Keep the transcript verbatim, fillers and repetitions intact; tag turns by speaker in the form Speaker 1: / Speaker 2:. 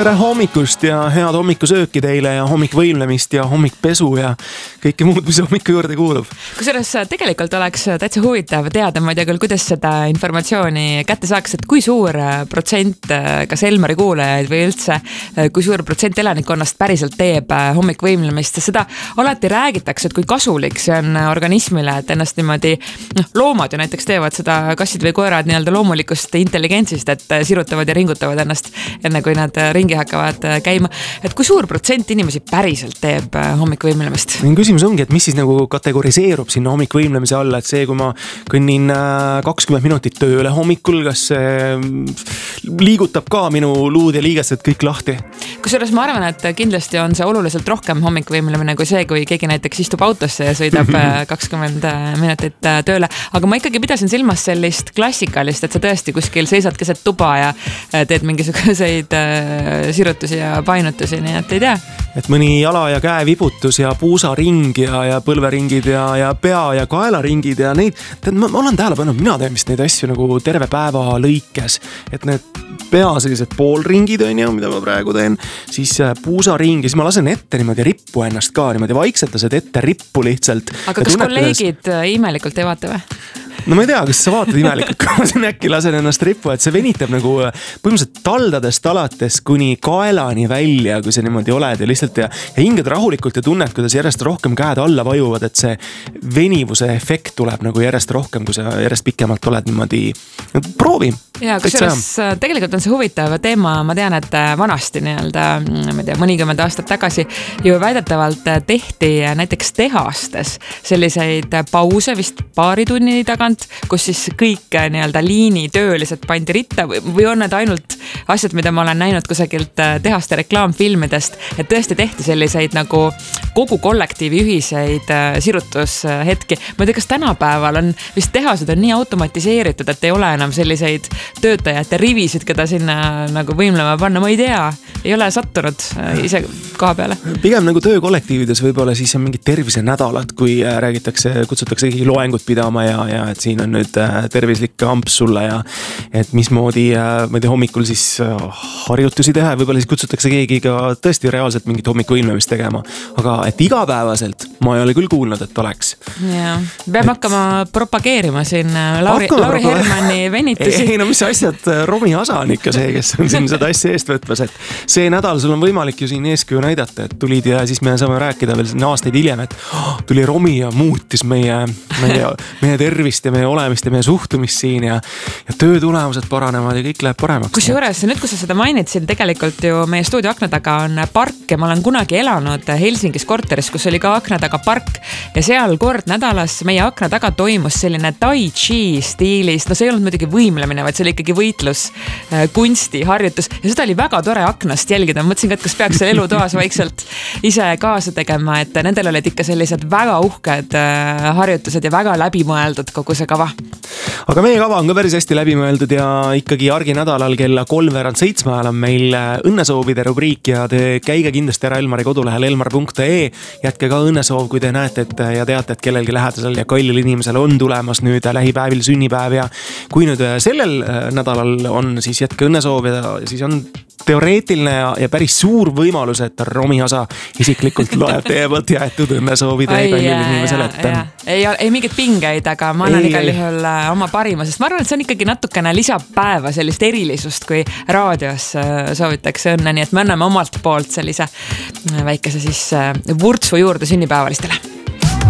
Speaker 1: tere hommikust ja head hommikusööki teile ja hommikvõimlemist ja hommikpesu ja kõike muud, mis hommiku juurde kuulub.
Speaker 2: Kusjuures tegelikult oleks täitsa huvitav teada, ma ei tea küll, kuidas seda informatsiooni kätte saaks, et kui suur protsent kas Elmari kuulajaid või üldse, kui suur protsent elanikkonnast päriselt teeb hommikvõimlemist. Seda alati räägitakse, et kui kasulik see on organismile, et ennast niimoodi, noh, loomad ju näiteks teevad seda kassid või koerad nii-öelda loomulikust intelligentsist, et sirutavad ja ringutavad ennast enne kui nad ringi hakkavad käima. Et kui suur protsent inimesi päriselt teeb hommikvõimlemist?
Speaker 1: Küsimus ongi, et mis siis nagu kategoriseerub sinna hommikvõimlemise alla, et see, kui ma kõnnin kakskümmend minutit tööle hommikul, kas see liigutab ka minu luud ja liigesed kõik lahti?
Speaker 2: Kusjuures ma arvan, et kindlasti on see oluliselt rohkem hommikvõimlemine kui see, kui keegi näiteks istub autosse ja sõidab kakskümmend minutit tööle. Aga ma ikkagi pidasin silmas sellist klassikalist, et sa tõesti kuskil seisad keset tuba ja teed mingisuguseid sirutusi ja painutusi, nii et ei tea.
Speaker 1: Et mõni jala ja käe vibutus ja puusaring ja, ja põlveringid ja, ja pea ja kaelaringid ja neid, ma, ma olen tähele pannud, mina teen vist neid asju nagu terve päeva lõikes, et need pea sellised poolringid on ju, mida ma praegu teen, siis puusaring ja siis ma lasen ette niimoodi rippu ennast ka, niimoodi vaikselt lased ette rippu lihtsalt.
Speaker 2: Aga kas kolleegid kuidas... imelikult ei vaata või?
Speaker 1: No ma ei tea, kas sa vaatad imelikult, kui ma siin äkki lasen ennast rippu, et see venitab nagu põhimõtteliselt taldadest alates kuni kaelani välja, kui see niimoodi oled ja lihtsalt ja, ja hingad rahulikult ja tunned, kuidas järjest rohkem käed alla vajuvad, et see venivuse efekt tuleb nagu järjest rohkem, kui sa järjest pikemalt oled niimoodi. Proovi.
Speaker 2: Ja, kusjuures tegelikult on see huvitav teema, ma tean, et vanasti nii-öelda, ma ei tea, mõnikümmend aastat tagasi ju väidetavalt tehti näiteks tehastes selliseid pause vist paari tunni tagant, kus siis kõik nii-öelda liinitöölised pandi ritta või on need ainult asjad, mida ma olen näinud kusagilt tehaste reklaamfilmidest, et tõesti tehti selliseid nagu kogu kollektiivi ühiseid sirutushetki. Ma ei tea, kas tänapäeval on vist tehased on nii automatiseeritud, et ei ole enam selliseid töötajate rivisid, keda sinna nagu võimlema panna, ma ei tea, ei ole sattunud ise koha peale.
Speaker 1: Pigem nagu töökollektiivides võib-olla siis on mingid tervisenädalad, kui räägitakse, kutsutakse loengut pidama ja, ja et siin on nüüd tervislik amps sulle ja et mismoodi, ma ei tea, hommikul siis harjutusi teha, võib-olla siis kutsutakse keegi ka tõesti reaalselt mingit hommikuvõimlemist tegema. Aga et igapäevaselt ma ei ole küll kuulnud, et oleks.
Speaker 2: Ja, peame et... hakkama propageerima siin Lauri, Lauri Hermanni venitusi.
Speaker 1: Ei, no mis asjad, Romi Asa on ikka see, kes on siin seda asja eest võtmas, et see nädal sul on võimalik ju siin eeskuju näidata, et tulid ja siis me saame rääkida veel siin aastaid hiljem, et oh, tuli Romi ja muutis meie, meie, meie tervist ja meie olemist ja meie suhtumist siin ja, ja töötulemused paranevad ja kõik läheb paremaks.
Speaker 2: Kusjuures nüüd, kui sa seda mainid, siin tegelikult ju meie stuudio akna taga on park ja ma olen kunagi elanud Helsingis korteris, kus oli ka akna taga park ja seal kord nädalas meie akna taga toimus selline tai chi stiilis, no see ei olnud muidugi võimlemine, vaid see oli ikkagi võitlus, kunsti, harjutus ja seda oli väga tore aknast jälgida. Mõtlesin ka, et kas peaks seal elutoas vaikselt ise kaasa tegema, et nendel olid ikka sellised väga uhked harjutused ja väga läbimõeldud kogu see kava.
Speaker 1: Aga meie kava on ka päris hästi läbimõeldud ja ikkagi argi nädalal kella kolmveerand seitsme ajal on meil õnnesoovide rubriik ja te käige kindlasti ära Elmari kodulehel elmar punkt ee, jätke ka õnnesoov, kui te näete et, ja teate, et kellelgi lähedasel ja kallil inimesel on tulemas nüüd lähipäevil sünnipäev ja kui nüüd sellel nädalal on, siis jätke õnnesoov ja siis on teoreetiline ja, ja päris suur võimalus, et Romi Asa isiklikult loeb teie poolt jäetud õnnesoovide kallil inimesel ette.
Speaker 2: Ei, ei mingit pingeid, aga ma annan igal juhul oma parima, sest ma arvan, et see on ikkagi natukene lisapäeva sellist erilisust, kui raadios soovitakse õnne, nii et me anname omalt poolt sellise väikese siis vurtsu juurde sünnipäevalistele.